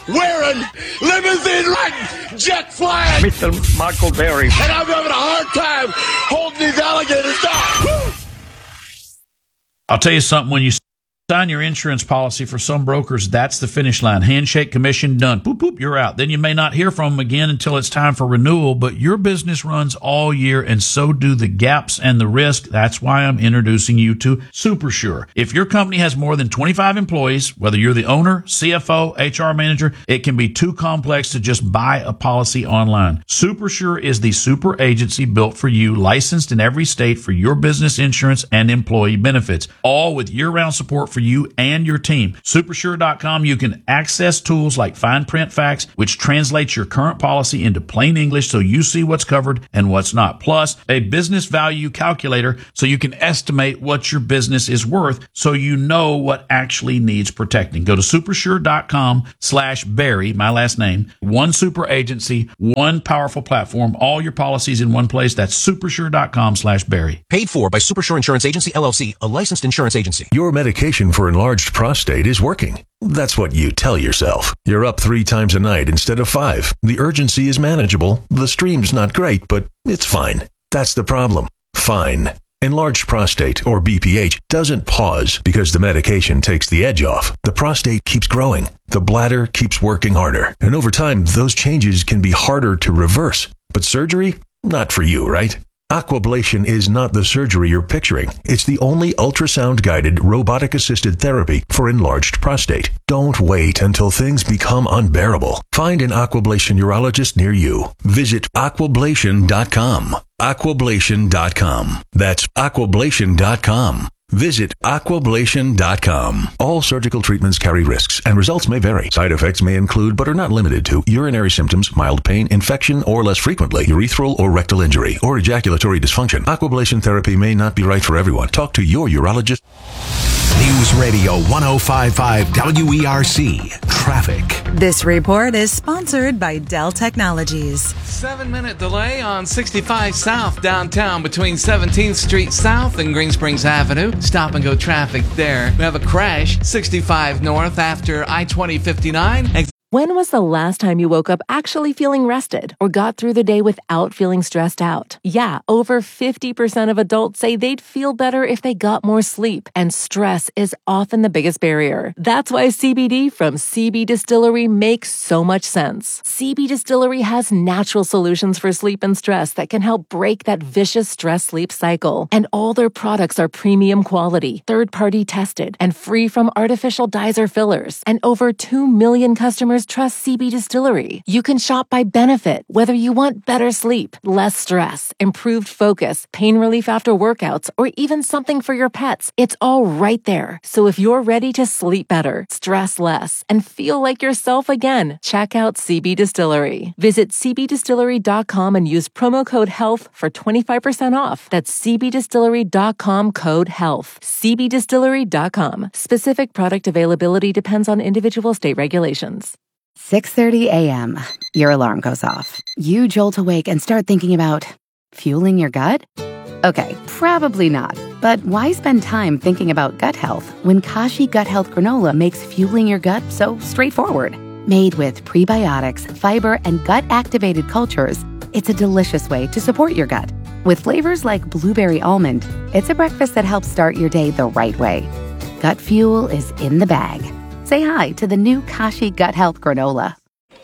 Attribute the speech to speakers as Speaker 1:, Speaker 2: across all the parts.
Speaker 1: wearing, limousine-riding, jet flying.
Speaker 2: Mr. Michael Berry.
Speaker 1: And I'm having a hard time holding these alligators down.
Speaker 3: I'll tell you something, when you sign your insurance policy for some brokers, that's the finish line. Handshake, commission, done. Boop, boop, you're out. Then you may not hear from them again until it's time for renewal, but your business runs all year, and so do the gaps and the risk. That's why I'm introducing you to SuperSure. If your company has more than 25 employees, whether you're the owner, CFO, HR manager, it can be too complex to just buy a policy online. SuperSure is the super agency built for you, licensed in every state for your business insurance and employee benefits, all with year-round support for you and your team. Supersure.com, you can access tools like Fine Print Facts, which translates your current policy into plain English so you see what's covered and what's not. Plus, a business value calculator so you can estimate what your business is worth so you know what actually needs protecting. Go to supersure.com/Barry, my last name. One super agency, one powerful platform, all your policies in one place. That's supersure.com/Barry.
Speaker 4: Paid for by Supersure Insurance Agency, LLC, a licensed insurance agency.
Speaker 5: Your medication for enlarged prostate is working. That's what you tell yourself. You're up 3 times a night instead of 5. The urgency is manageable. The stream's not great, but it's fine. That's the problem. Fine. Enlarged prostate, or BPH, doesn't pause because the medication takes the edge off. The prostate keeps growing. The bladder keeps working harder. And over time, those changes can be harder to reverse. But surgery? Not for you, right? Aquablation is not the surgery you're picturing. It's the only ultrasound-guided, robotic-assisted therapy for enlarged prostate. Don't wait until things become unbearable. Find an Aquablation urologist near you. Visit aquablation.com. Aquablation.com. That's aquablation.com. Visit aquablation.com. All surgical treatments carry risks, and results may vary. Side effects may include, but are not limited to, urinary symptoms, mild pain, infection, or less frequently, urethral or rectal injury, or ejaculatory dysfunction. Aquablation therapy may not be right for everyone. Talk to your urologist.
Speaker 6: News Radio 105.5 WERC. Traffic.
Speaker 7: This report is sponsored by Dell Technologies.
Speaker 8: 7-minute delay on 65 South downtown between 17th Street South and Green Springs Avenue. Stop and go traffic there. We have a crash 65 North after I-2059.
Speaker 9: When was the last time you woke up actually feeling rested or got through the day without feeling stressed out? Yeah, over 50% of adults say they'd feel better if they got more sleep, and stress is often the biggest barrier. That's why CBD from CB Distillery makes so much sense. CB Distillery has natural solutions for sleep and stress that can help break that vicious stress-sleep cycle. And all their products are premium quality, third-party tested, and free from artificial dyes or fillers. And over 2 million customers trust CB Distillery. You can shop by benefit, whether you want better sleep, less stress, improved focus, pain relief after workouts, or even something for your pets. It's all right there. So if you're ready to sleep better, stress less, and feel like yourself again, check out CB Distillery. Visit cbdistillery.com and use promo code HEALTH for 25% off. That's cbdistillery.com code HEALTH. cbdistillery.com. Specific product availability depends on individual state regulations.
Speaker 10: 6:30 a.m. Your alarm goes off. You jolt awake and start thinking about fueling your gut? Okay, probably not. But why spend time thinking about gut health when Kashi Gut Health Granola makes fueling your gut so straightforward? Made with prebiotics, fiber, and gut-activated cultures, it's a delicious way to support your gut. With flavors like blueberry almond, it's a breakfast that helps start your day the right way. Gut fuel is in the bag. Say hi to the new Kashi Gut Health Granola.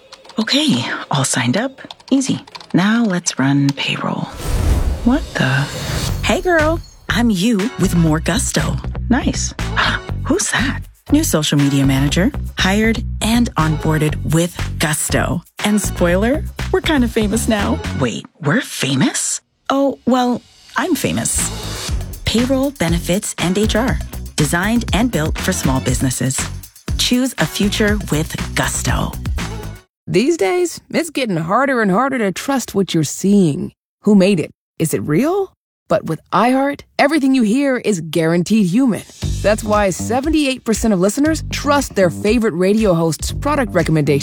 Speaker 11: Okay, all signed up. Easy. Now let's run payroll. What the? Hey girl, I'm you with more gusto. Nice. Who's that? New social media manager. Hired and onboarded with gusto. And spoiler, we're kind of famous now. Wait, we're famous? Oh, well, I'm famous. Payroll, benefits, and HR. Designed and built for small businesses. Choose a future with gusto.
Speaker 12: These days, it's getting harder and harder to trust what you're seeing. Who made it? Is it real? But with iHeart, everything you hear is guaranteed human. That's why 78% of listeners trust their favorite radio host's product recommendations.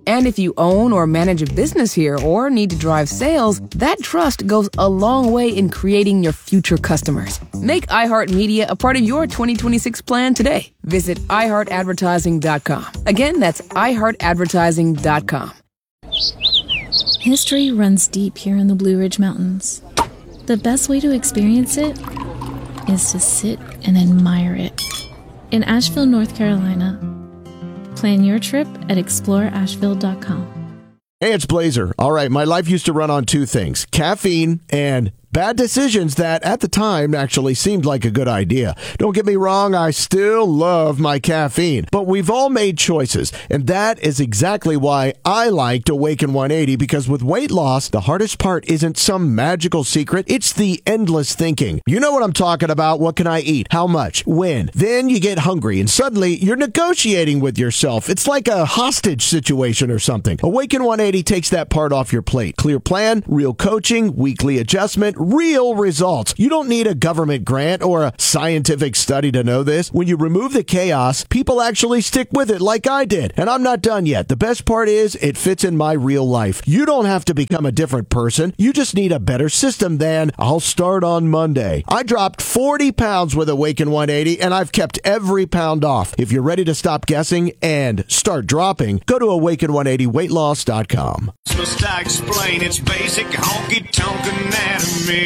Speaker 12: And if you own or manage a business here or need to drive sales, that trust goes a long way in creating your future customers. Make iHeartMedia a part of your 2026 plan today. Visit iHeartAdvertising.com. Again, that's iHeartAdvertising.com.
Speaker 2: History runs deep here in the Blue Ridge Mountains. The best way to experience it is to sit and admire it. In Asheville, North Carolina, plan your trip at exploreasheville.com.
Speaker 13: Hey, it's Blazer. All right, my life used to run on two things, caffeine and bad decisions that at the time actually seemed like a good idea. Don't get me wrong, I still love my caffeine, but we've all made choices, and that is exactly why I liked Awaken 180, because with weight loss, the hardest part isn't some magical secret, it's the endless thinking. You know what I'm talking about. What can I eat? How much? When? Then you get hungry, and suddenly you're negotiating with yourself. It's like a hostage situation or something. Awaken 180 takes that part off your plate. Clear plan, real coaching, weekly adjustment, real results. You don't need a government grant or a scientific study to know this. When you remove the chaos, people actually stick with it like I did. And I'm not done yet. The best part is it fits in my real life. You don't have to become a different person. You just need a better system than I'll start on Monday. I dropped 40 pounds with Awaken 180 and I've kept every pound off. If you're ready to stop guessing and start dropping, go to awaken180weightloss.com.
Speaker 14: Must I explain its basic honky-tonk anatomy?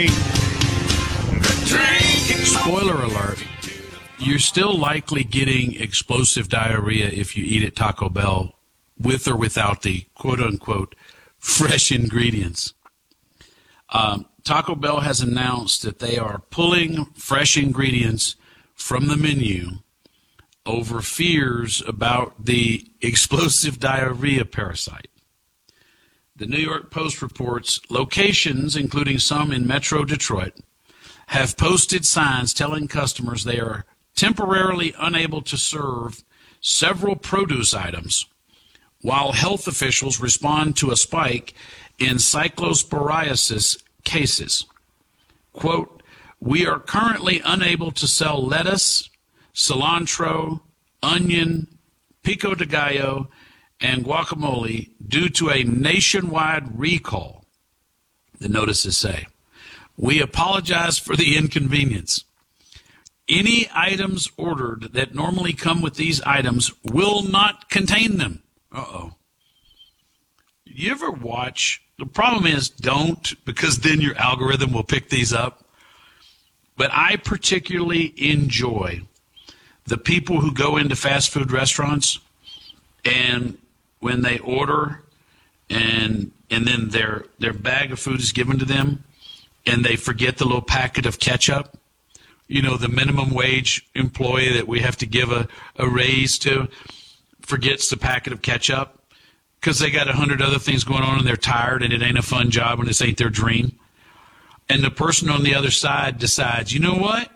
Speaker 3: Spoiler alert, you're still likely getting explosive diarrhea if you eat at Taco Bell with or without the quote-unquote fresh ingredients. Taco Bell has announced that they are pulling fresh ingredients from the menu over fears about the explosive diarrhea parasite. The New York Post reports locations, including some in Metro Detroit, have posted signs telling customers they are temporarily unable to serve several produce items while health officials respond to a spike in cyclosporiasis cases. Quote, "We are currently unable to sell lettuce, cilantro, onion, pico de gallo, and guacamole due to a nationwide recall," the notices say. "We apologize for the inconvenience. Any items ordered that normally come with these items will not contain them." Uh-oh. You ever watch? The problem is don't, because then your algorithm will pick these up. But I particularly enjoy the people who go into fast food restaurants and when they order and then their bag of food is given to them and they forget the little packet of ketchup, you know, the minimum wage employee that we have to give a raise to forgets the packet of ketchup because they got 100 other things going on and they're tired and it ain't a fun job and this ain't their dream. And the person on the other side decides, you know what?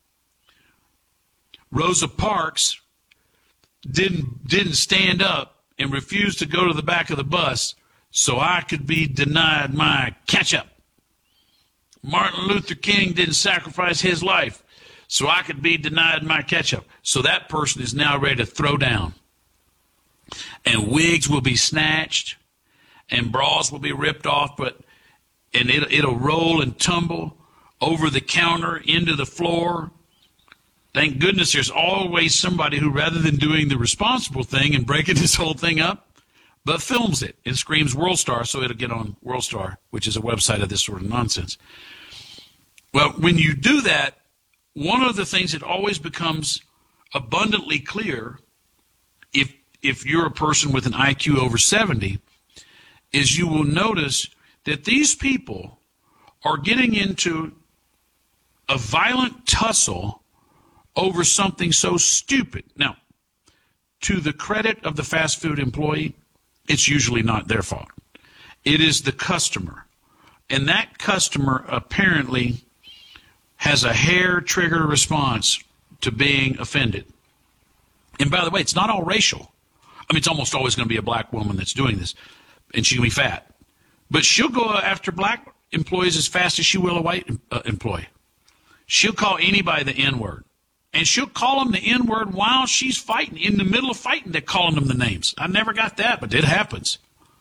Speaker 3: Rosa Parks didn't stand up and refused to go to the back of the bus so I could be denied my ketchup. Martin Luther King didn't sacrifice his life so I could be denied my ketchup. So that person is now ready to throw down. And wigs will be snatched and bras will be ripped off, and it'll roll and tumble over the counter into the floor. Thank goodness there's always somebody who, rather than doing the responsible thing and breaking this whole thing up, but films it and screams WorldStar so it'll get on WorldStar, which is a website of this sort of nonsense. Well, when you do that, one of the things that always becomes abundantly clear if you're a person with an IQ over 70 is you will notice that these people are getting into a violent tussle over something so stupid. Now, to the credit of the fast food employee, it's usually not their fault. It is the customer. And that customer apparently has a hair-trigger response to being offended. And by the way, it's not all racial. I mean, it's almost always going to be a black woman that's doing this, and she's going to be fat. But she'll go after black employees as fast as she will a white employee. She'll call anybody the N-word. And she'll call them the N-word while she's fighting. In the middle of fighting, they're calling them the names. I never got that, but it happens.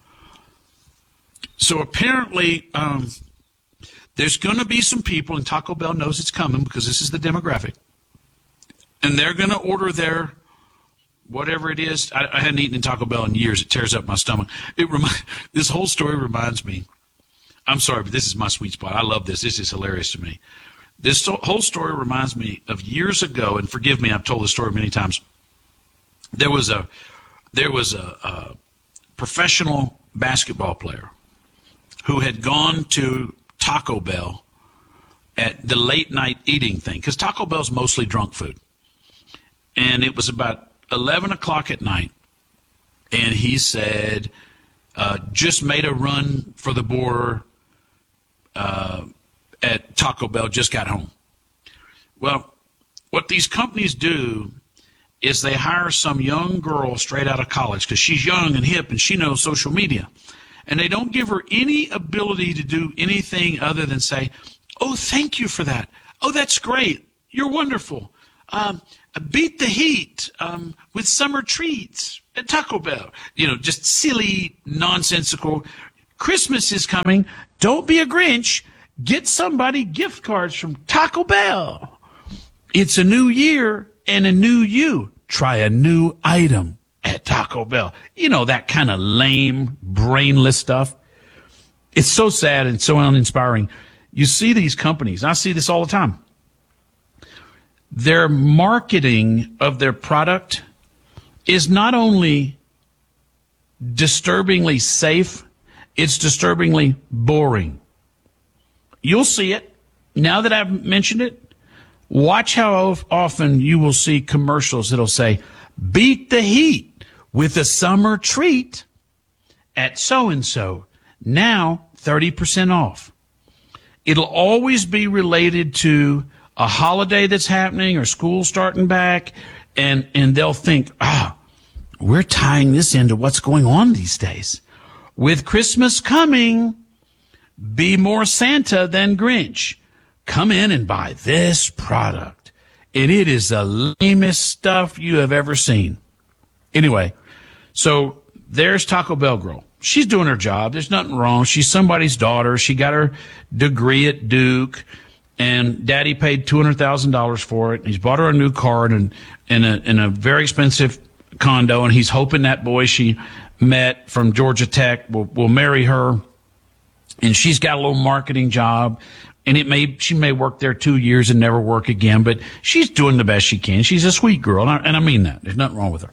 Speaker 3: So apparently, there's going to be some people, and Taco Bell knows it's coming because this is the demographic, and they're going to order their whatever it is. I hadn't eaten in Taco Bell in years. It tears up my stomach. This whole story reminds me. I'm sorry, but this is my sweet spot. I love this. This is hilarious to me. This whole story reminds me of years ago, and forgive me, I've told this story many times. There was a professional basketball player who had gone to Taco Bell at the late night eating thing, because Taco Bell's mostly drunk food. And it was about 11 o'clock at night, and he said, just made a run for the border at Taco Bell, just got home. Well, what these companies do is they hire some young girl straight out of college because she's young and hip and she knows social media. And they don't give her any ability to do anything other than say, oh, thank you for that. Oh, that's great. You're wonderful. Beat the heat with summer treats at Taco Bell. You know, just silly, nonsensical. Christmas is coming. Don't be a Grinch. Get somebody gift cards from Taco Bell. It's a new year and a new you. Try a new item at Taco Bell. You know, that kind of lame, brainless stuff. It's so sad and so uninspiring. You see these companies. I see this all the time. Their marketing of their product is not only disturbingly safe, it's disturbingly boring. You'll see it. Now that I've mentioned it, watch how often you will see commercials that'll say, beat the heat with a summer treat at so-and-so. Now 30% off. It'll always be related to a holiday that's happening or school starting back, and they'll think, we're tying this into what's going on these days. With Christmas coming, be more Santa than Grinch. Come in and buy this product. And it is the lamest stuff you have ever seen. Anyway, so there's Taco Bell girl. She's doing her job. There's nothing wrong. She's somebody's daughter. She got her degree at Duke, and Daddy paid $200,000 for it. And he's bought her a new car and in a very expensive condo, and he's hoping that boy she met from Georgia Tech will marry her. And she's got a little marketing job, and she may work there 2 years and never work again, but she's doing the best she can. She's a sweet girl, and I mean that. There's nothing wrong with her.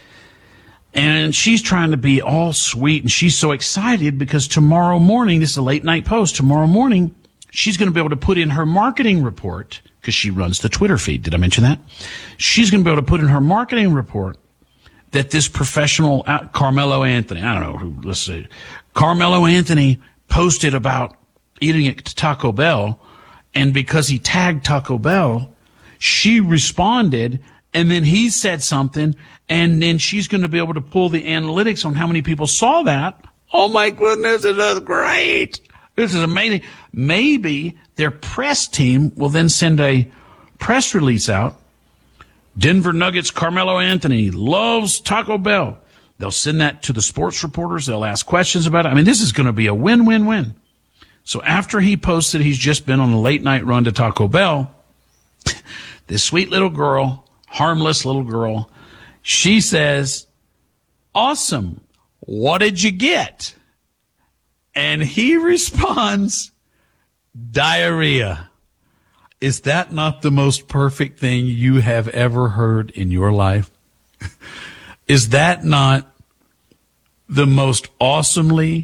Speaker 3: And she's trying to be all sweet, and she's so excited because tomorrow morning, this is a late night post, tomorrow morning, she's going to be able to put in her marketing report, because she runs the Twitter feed. Did I mention that? She's going to be able to put in her marketing report that this professional, Carmelo Anthony, I don't know who, let's see, Carmelo Anthony posted about eating at Taco Bell, and because he tagged Taco Bell, she responded, and then he said something, and then she's going to be able to pull the analytics on how many people saw that. Oh my goodness, this is great. This is amazing. Maybe their press team will then send a press release out. Denver Nuggets Carmelo Anthony loves Taco Bell. They'll send that to the sports reporters. They'll ask questions about it. I mean, this is going to be a win-win-win. So after he posted he's just been on a late night run to Taco Bell, this sweet little girl, harmless little girl, she says, awesome. What did you get? And he responds, diarrhea. Is that not the most perfect thing you have ever heard in your life? Is that not the most awesomely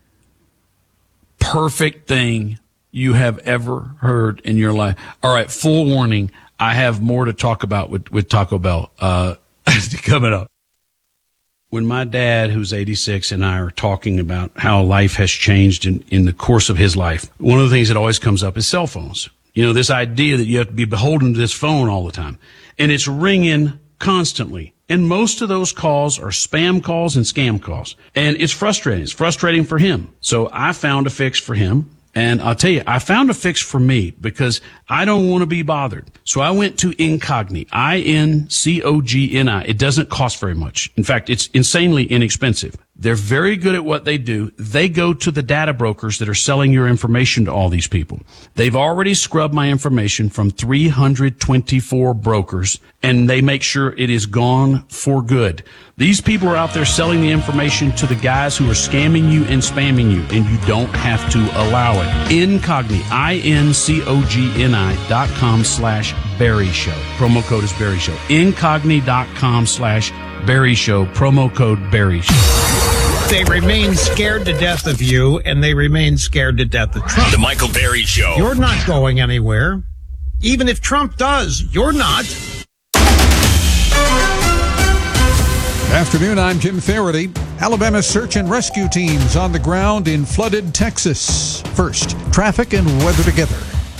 Speaker 3: perfect thing you have ever heard in your life? All right, full warning. I have more to talk about with Taco Bell coming up. When my dad, who's 86, and I are talking about how life has changed in the course of his life, one of the things that always comes up is cell phones. You know, this idea that you have to be beholden to this phone all the time. And it's ringing constantly. And most of those calls are spam calls and scam calls. And it's frustrating. It's frustrating for him. So I found a fix for him.
Speaker 15: And I'll tell you, I found a fix for me because I don't want to be bothered. So I went to Incogni, INCOGNI. It doesn't cost very much. In fact, it's insanely inexpensive. They're very good at what they do. They go to the data brokers that are selling your information to all these people. They've already scrubbed my information from 324 brokers, and they make sure it is gone for good. These people are out there selling the information to the guys who are scamming you and spamming you, and you don't have to allow it. Incogni, INCOGNI.com/Barry Show. Promo code is Barry Show. Incogni.com/Barry Show. Promo code Barry Show.
Speaker 16: They remain scared to death of you, and they remain scared to death of Trump.
Speaker 14: The Michael Barry Show.
Speaker 16: You're not going anywhere. Even if Trump does, you're not.
Speaker 17: Afternoon, I'm Jim Faraday. Alabama search and rescue teams on the ground in flooded Texas. First, traffic and weather together.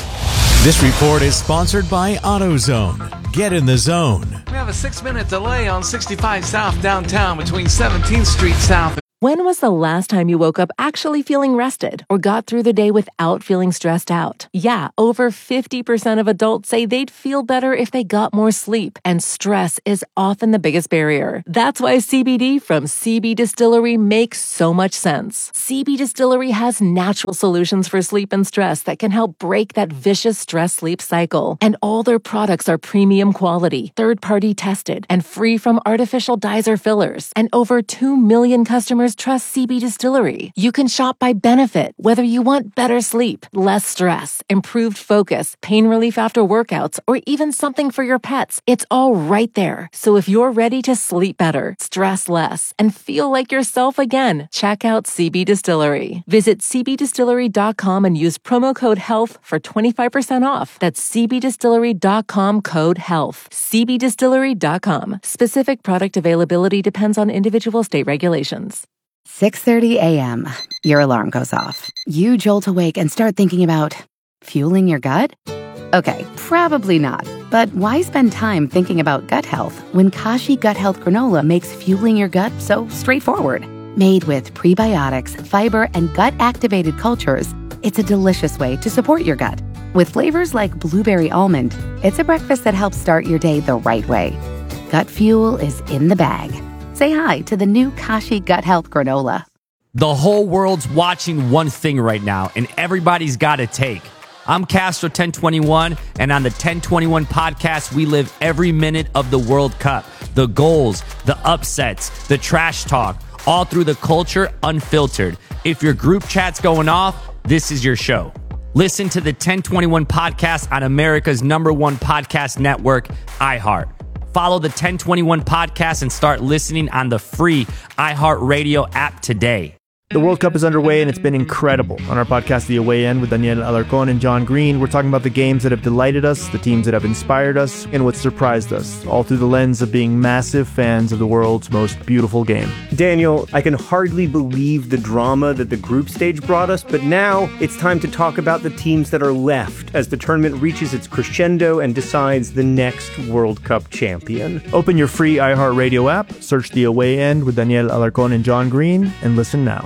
Speaker 18: This report is sponsored by AutoZone. Get in the zone.
Speaker 8: We have a 6-minute delay on 65 South downtown between 17th Street South.
Speaker 9: When was the last time you woke up actually feeling rested or got through the day without feeling stressed out? Yeah, over 50% of adults say they'd feel better if they got more sleep, and stress is often the biggest barrier. That's why CBD from CB Distillery makes so much sense. CB Distillery has natural solutions for sleep and stress that can help break that vicious stress-sleep cycle. And all their products are premium quality, third-party tested, and free from artificial dyes or fillers. And over 2 million customers trust CB Distillery. You can shop by benefit, whether you want better sleep, less stress, improved focus, pain relief after workouts, or even something for your pets. It's all right there. So if you're ready to sleep better, stress less, and feel like yourself again, check out CB Distillery. Visit cbdistillery.com and use promo code HEALTH for 25% off. That's cbdistillery.com code HEALTH. cbdistillery.com. Specific product availability depends on individual state regulations.
Speaker 10: 6:30 a.m. Your alarm goes off. You jolt awake and start thinking about fueling your gut? Okay, probably not. But why spend time thinking about gut health when Kashi Gut Health Granola makes fueling your gut so straightforward? Made with prebiotics, fiber, and gut-activated cultures, it's a delicious way to support your gut. With flavors like blueberry almond, it's a breakfast that helps start your day the right way. Gut fuel is in the bag. Say hi to the new Kashi Gut Health Granola.
Speaker 19: The whole world's watching one thing right now, and everybody's got a take. I'm Castro 1021, and on the 1021 podcast, we live every minute of the World Cup. The goals, the upsets, the trash talk, all through the culture, unfiltered. If your group chat's going off, this is your show. Listen to the 1021 podcast on America's #1 podcast network, iHeart. Follow the 1021 podcast and start listening on the free iHeartRadio app today.
Speaker 20: The World Cup is underway, and it's been incredible. On our podcast, The Away End, with Daniel Alarcón and John Green, we're talking about the games that have delighted us, the teams that have inspired us, and what surprised us, all through the lens of being massive fans of the world's most beautiful game.
Speaker 21: Daniel, I can hardly believe the drama that the group stage brought us, but now it's time to talk about the teams that are left as the tournament reaches its crescendo and decides the next World Cup champion.
Speaker 20: Open your free iHeartRadio app, search The Away End with Daniel Alarcón and John Green, and listen now.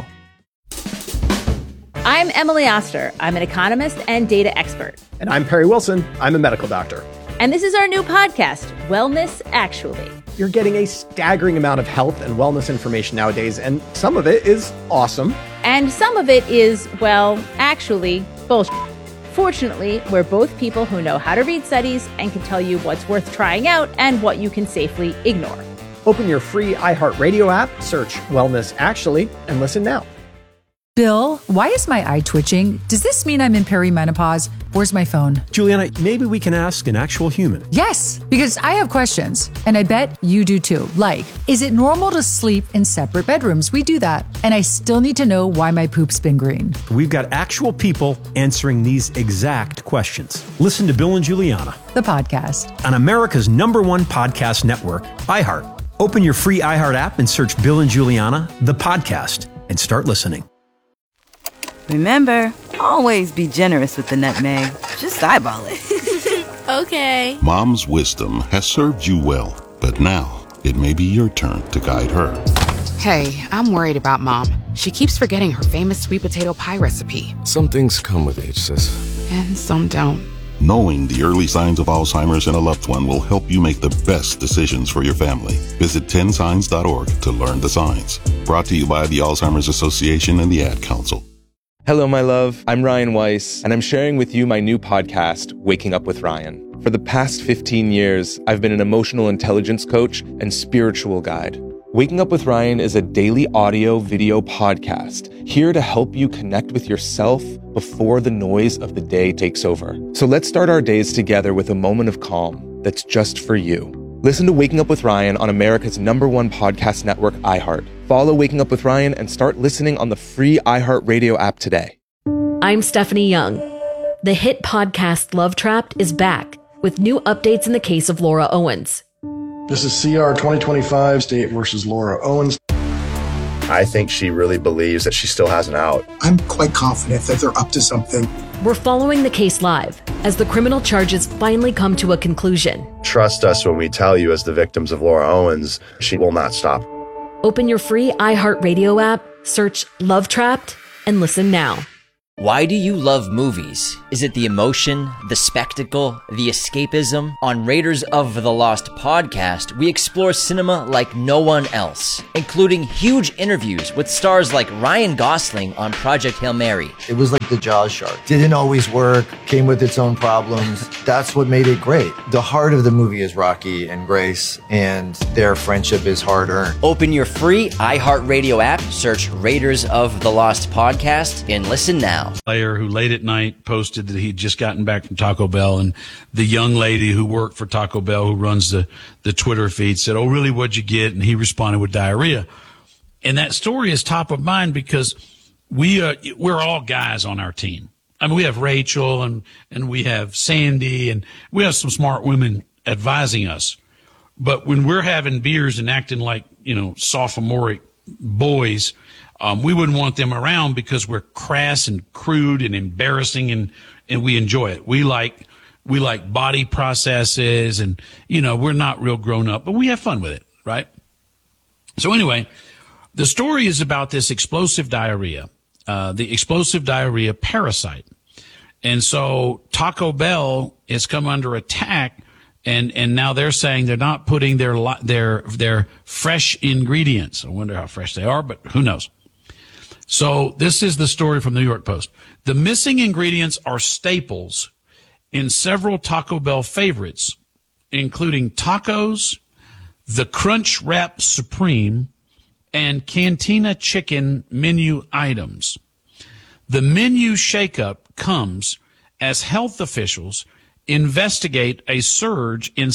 Speaker 22: I'm Emily Oster. I'm an economist and data expert.
Speaker 23: And I'm Perry Wilson. I'm a medical doctor.
Speaker 22: And this is our new podcast, Wellness Actually.
Speaker 23: You're getting a staggering amount of health and wellness information nowadays, and some of it is awesome.
Speaker 22: And some of it is, well, actually, bullshit. Fortunately, we're both people who know how to read studies and can tell you what's worth trying out and what you can safely ignore.
Speaker 23: Open your free iHeartRadio app, search Wellness Actually, and listen now.
Speaker 24: Bill, why is my eye twitching? Does this mean I'm in perimenopause? Where's my phone?
Speaker 25: Juliana, maybe we can ask an actual human.
Speaker 24: Yes, because I have questions, and I bet you do too. Like, is it normal to sleep in separate bedrooms? We do that. And I still need to know why my poop's been green.
Speaker 25: We've got actual people answering these exact questions. Listen to Bill and Juliana,
Speaker 24: the podcast,
Speaker 25: on America's #1 podcast network, iHeart. Open your free iHeart app and search Bill and Juliana, the podcast, and start listening.
Speaker 26: Remember, always be generous with the nutmeg. Just eyeball it.
Speaker 27: Okay. Mom's wisdom has served you well, but now it may be your turn to guide her.
Speaker 28: Hey, I'm worried about Mom.
Speaker 1: She keeps forgetting her famous sweet potato pie recipe.
Speaker 4: Some things come with age, sis.
Speaker 1: And some don't.
Speaker 27: Knowing the early signs of Alzheimer's in a loved one will help you make the best decisions for your family. Visit 10signs.org to learn the signs. Brought to you by the Alzheimer's Association and the Ad Council.
Speaker 5: Hello, my love. I'm Ryan Weiss, and I'm sharing with you my new podcast, Waking Up with Ryan. For the past 15 years, I've been an emotional intelligence coach and spiritual guide. Waking Up with Ryan is a daily audio-video podcast here to help you connect with yourself before the noise of the day takes over. So let's start our days together with a moment of calm that's just for you. Listen to Waking Up with Ryan on America's #1 podcast network, iHeart. Follow Waking Up with Ryan and start listening on the free iHeartRadio app today.
Speaker 6: I'm Stephanie Young. The hit podcast Love Trapped is back with new updates in the case of Laura Owens.
Speaker 7: This is CR 2025, State versus Laura Owens.
Speaker 11: I think she really believes that she still has an out.
Speaker 12: I'm quite confident that they're up to something.
Speaker 6: We're following the case live as the criminal charges finally come to a conclusion.
Speaker 11: Trust us when we tell you, as the victims of Laura Owens, she will not stop.
Speaker 6: Open your free iHeartRadio app, search Love Trapped, and listen now.
Speaker 28: Why do you love movies? Is it the emotion, the spectacle, the escapism? On Raiders of the Lost podcast, we explore cinema like no one else, including huge interviews with stars like Ryan Gosling on Project Hail Mary.
Speaker 29: It was like the Jaws shark. Didn't always work, came with its own problems. That's what made it great. The heart of the movie is Rocky and Grace, and their friendship is hard-earned.
Speaker 28: Open your free iHeartRadio app, search Raiders of the Lost podcast, and listen now.
Speaker 15: Player who late at night posted that he'd just gotten back from Taco Bell, and the young lady who worked for Taco Bell, who runs the Twitter feed, said, "Oh, really, what'd you get?" And he responded with diarrhea. And that story is top of mind because we're all guys on our team. I mean, we have Rachel and we have Sandy, and we have some smart women advising us. But when we're having beers and acting like, sophomoric boys, we wouldn't want them around because we're crass and crude and embarrassing, and we enjoy it. We like body processes, and, we're not real grown up, but we have fun with it, right? So anyway, the story is about this explosive diarrhea, the explosive diarrhea parasite. And so Taco Bell has come under attack, and now they're saying they're not putting their fresh ingredients. I wonder how fresh they are, but who knows? So this is the story from the New York Post. The missing ingredients are staples in several Taco Bell favorites, including tacos, the Crunch Wrap Supreme, and Cantina Chicken menu items. The menu shakeup comes as health officials investigate a surge in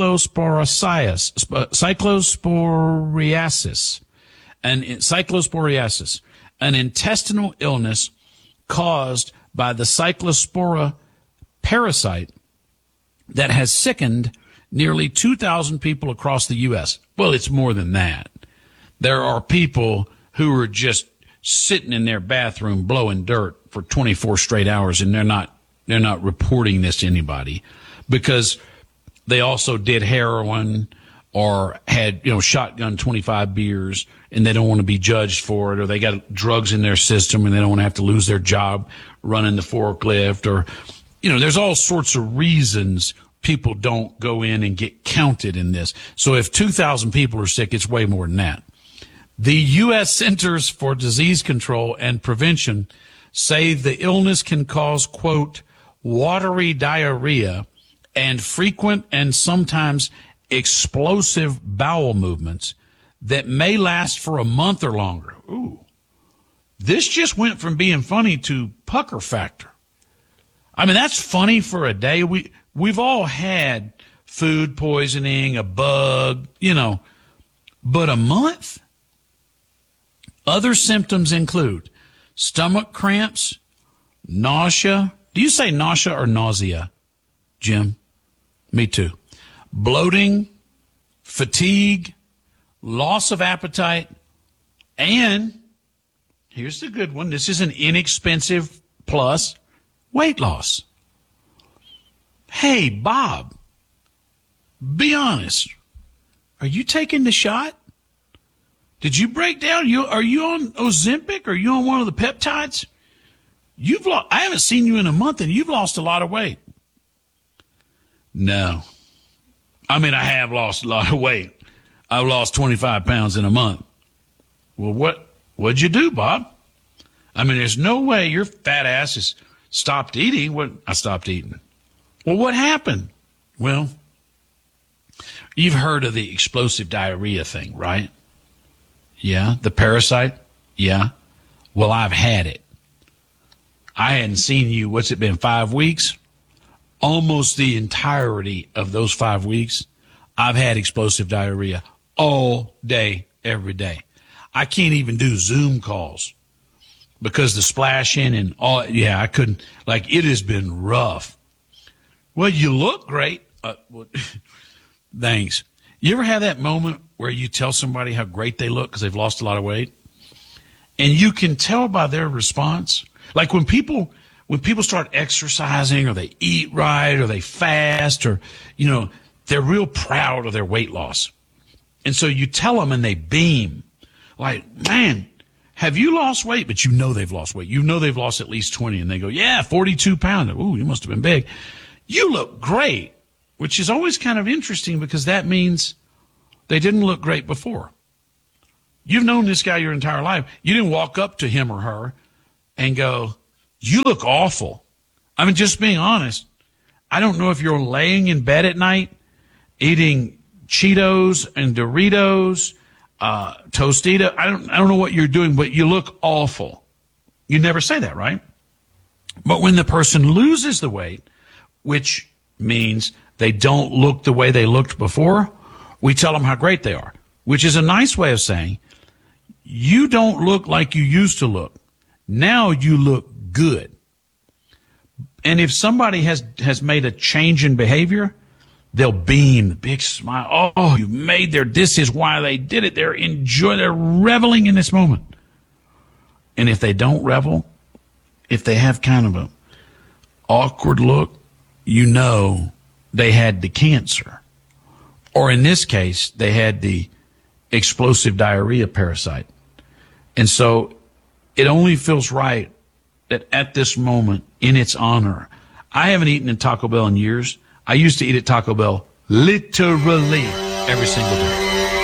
Speaker 15: cyclosporiasis, an intestinal illness caused by the cyclospora parasite that has sickened nearly 2,000 people across the U.S. Well, it's more than that. There are people who are just sitting in their bathroom blowing dirt for 24 straight hours, and they're not reporting this to anybody because they also did heroin or had, shotgun 25 beers, and they don't want to be judged for it, or they got drugs in their system and they don't want to have to lose their job running the forklift, or, there's all sorts of reasons people don't go in and get counted in this. So if 2,000 people are sick, it's way more than that. The U.S. Centers for Disease Control and Prevention say the illness can cause, quote, watery diarrhea and frequent and sometimes explosive bowel movements that may last for a month or longer. Ooh, this just went from being funny to pucker factor. I mean, that's funny for a day. We've all had food poisoning, a bug, but a month? Other symptoms include stomach cramps, nausea. Do you say nausea or nausea, Jim? Me too. Bloating, fatigue, loss of appetite, and here's the good one. This is an inexpensive plus, weight loss. Hey, Bob, be honest. Are you taking the shot? Did you break down? Are you on Ozempic? Are you on one of the peptides? I haven't seen you in a month, and you've lost a lot of weight. No. I mean, I have lost a lot of weight. I've lost 25 pounds in a month. Well, what'd you do, Bob? I mean, there's no way your fat ass has stopped eating. I stopped eating. Well, what happened? Well, you've heard of the explosive diarrhea thing, right? Yeah. The parasite? Yeah. Well, I've had it. I hadn't seen you, what's it been, 5 weeks? Almost the entirety of those 5 weeks, I've had explosive diarrhea all day, every day. I can't even do Zoom calls because the splashing and all. Yeah, I couldn't. Like, it has been rough. Well, you look great. Thanks. You ever have that moment where you tell somebody how great they look because they've lost a lot of weight? And you can tell by their response. Like when people start exercising or they eat right or they fast or, they're real proud of their weight loss. And so you tell them and they beam. Like, man, have you lost weight? But you know they've lost weight. You know they've lost at least 20. And they go, yeah, 42 pounds. Ooh, you must have been big. You look great, which is always kind of interesting because that means they didn't look great before. You've known this guy your entire life. You didn't walk up to him or her and go, you look awful. I mean, just being honest, I don't know if you're laying in bed at night eating Cheetos and Doritos, Tostita. I don't know what you're doing, but you look awful. You never say that, right? But when the person loses the weight, which means they don't look the way they looked before, we tell them how great they are, which is a nice way of saying, you don't look like you used to look. Now you look good. And if somebody has made a change in behavior, they'll beam, the big smile. Oh, you made this is why they did it. They're reveling in this moment. And if they don't revel, if they have kind of a awkward look, they had the cancer. Or in this case, they had the explosive diarrhea parasite. And so it only feels right that at this moment, in its honor, I haven't eaten at Taco Bell in years. I used to eat at Taco Bell literally every single day.